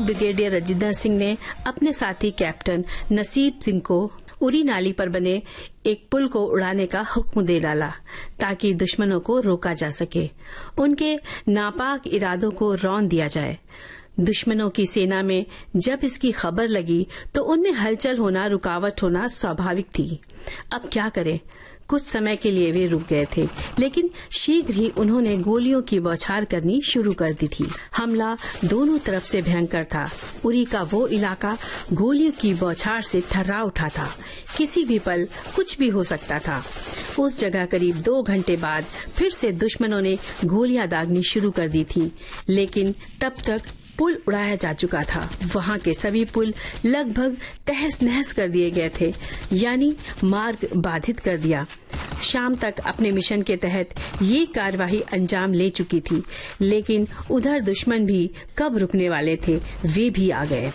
अब ब्रिगेडियर राजिंदर सिंह ने अपने साथी कैप्टन नसीब सिंह को उरी नाली पर बने एक पुल को उड़ाने का हुक्म दे डाला ताकि दुश्मनों को रोका जा सके, उनके नापाक इरादों को रौंद दिया जाए। दुश्मनों की सेना में जब इसकी खबर लगी तो उनमें हलचल होना, रुकावट होना स्वाभाविक थी। अब क्या करें? कुछ समय के लिए वे रुक गए थे, लेकिन शीघ्र ही उन्होंने गोलियों की बौछार करनी शुरू कर दी थी। हमला दोनों तरफ से भयंकर था। उरी का वो इलाका गोलियों की बौछार से थर्रा उठा था। किसी भी पल कुछ भी हो सकता था। उस जगह करीब 2 घंटे बाद फिर से दुश्मनों ने गोलियां दागनी शुरू कर दी थी, लेकिन तब तक पुल उड़ाया जा चुका था। वहां के सभी पुल लगभग तहस नहस कर दिए गए थे, यानी मार्ग बाधित कर दिया। शाम तक अपने मिशन के तहत ये कार्यवाही अंजाम ले चुकी थी, लेकिन उधर दुश्मन भी कब रुकने वाले थे, वे भी आ गए।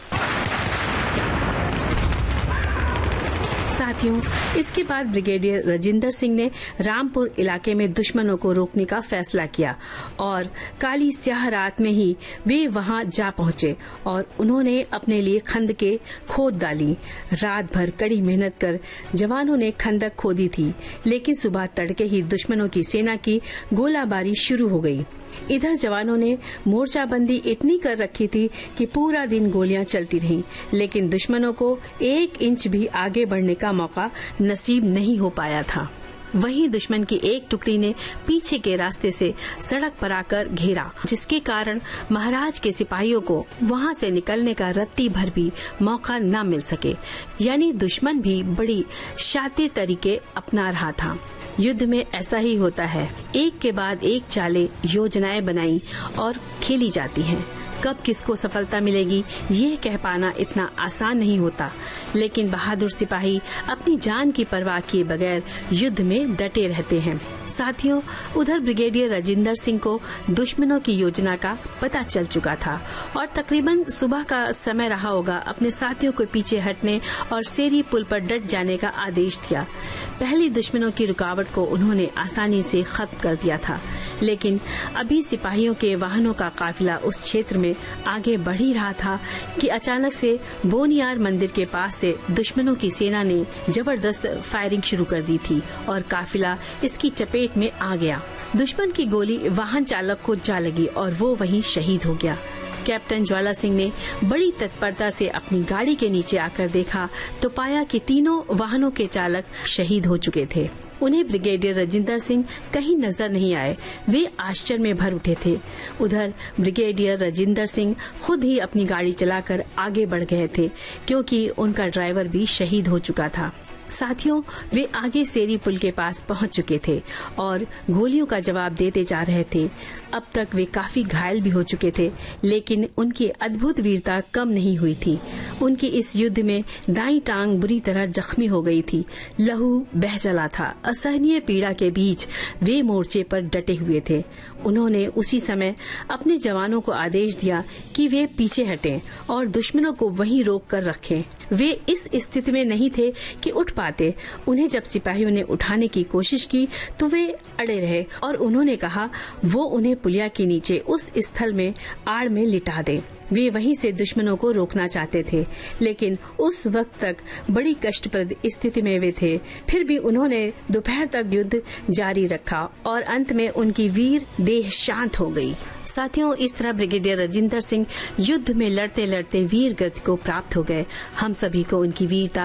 साथियों, इसके बाद ब्रिगेडियर राजिंदर सिंह ने रामपुर इलाके में दुश्मनों को रोकने का फैसला किया और काली स्याह रात में ही वे वहां जा पहुंचे और उन्होंने अपने लिए खंदकें खोद डाली। रात भर कड़ी मेहनत कर जवानों ने खंदक खोदी थी, लेकिन सुबह तड़के ही दुश्मनों की सेना की गोलाबारी शुरू हो गई। इधर जवानों ने मोर्चाबंदी इतनी कर रखी थी कि पूरा दिन गोलियां चलती रहीं, लेकिन दुश्मनों को 1 इंच भी आगे बढ़ने का मौका नसीब नहीं हो पाया था। वहीं दुश्मन की एक टुकड़ी ने पीछे के रास्ते से सड़क पर आकर घेरा, जिसके कारण महाराज के सिपाहियों को वहां से निकलने का रत्ती भर भी मौका न मिल सके। यानी दुश्मन भी बड़ी शातिर तरीके अपना रहा था। युद्ध में ऐसा ही होता है, एक के बाद एक चालें, योजनाएं बनाई और खेली जाती हैं। कब किसको सफलता मिलेगी ये कह पाना इतना आसान नहीं होता, लेकिन बहादुर सिपाही अपनी जान की परवाह किए बगैर युद्ध में डटे रहते हैं। साथियों, उधर ब्रिगेडियर राजिंदर सिंह को दुश्मनों की योजना का पता चल चुका था और तकरीबन सुबह का समय रहा होगा अपने साथियों को पीछे हटने और सेरी पुल पर डट जाने का आदेश दिया। पहली दुश्मनों की रुकावट को उन्होंने आसानी से खत्म कर दिया था, लेकिन अभी सिपाहियों के वाहनों का काफिला उस क्षेत्र में आगे बढ़ ही रहा था कि अचानक से बोनियार मंदिर के पास से दुश्मनों की सेना ने जबरदस्त फायरिंग शुरू कर दी थी और काफिला इसकी चपेट में आ गया। दुश्मन की गोली वाहन चालक को जा लगी और वो वहीं शहीद हो गया। कैप्टन ज्वाला सिंह ने बड़ी तत्परता से अपनी गाड़ी के नीचे आकर देखा तो पाया कि तीनों वाहनों के चालक शहीद हो चुके थे। उन्हें ब्रिगेडियर राजिंदर सिंह कहीं नजर नहीं आए। वे आश्चर्य में भर उठे थे। उधर ब्रिगेडियर राजिंदर सिंह खुद ही अपनी गाड़ी चलाकर आगे बढ़ गए थे, क्योंकि उनका ड्राइवर भी शहीद हो चुका था। साथियों, वे आगे सेरी पुल के पास पहुंच चुके थे और गोलियों का जवाब देते जा रहे थे। अब तक वे काफी घायल भी हो चुके थे, लेकिन उनकी अद्भुत वीरता कम नहीं हुई थी। उनकी इस युद्ध में दाईं टांग बुरी तरह जख्मी हो गई थी, लहू बह चला था। असहनीय पीड़ा के बीच वे मोर्चे पर डटे हुए थे। उन्होंने उसी समय अपने जवानों को आदेश दिया कि वे पीछे हटें और दुश्मनों को वहीं रोक कर रखें। वे इस स्थिति में नहीं थे कि उठ पाते। उन्हें जब सिपाहियों ने उठाने की कोशिश की तो वे अड़े रहे और उन्होंने कहा वो उन्हें पुलिया के नीचे उस स्थल में आड़ में लिटा दें। वे वहीं से दुश्मनों को रोकना चाहते थे, लेकिन उस वक्त तक बड़ी कष्टप्रद स्थिति में वे थे। फिर भी उन्होंने दोपहर तक युद्ध जारी रखा और अंत में उनकी वीर देह शांत हो गई। साथियों, इस तरह ब्रिगेडियर राजिंदर सिंह युद्ध में लड़ते लड़ते वीर गति को प्राप्त हो गए। हम सभी को उनकी वीरता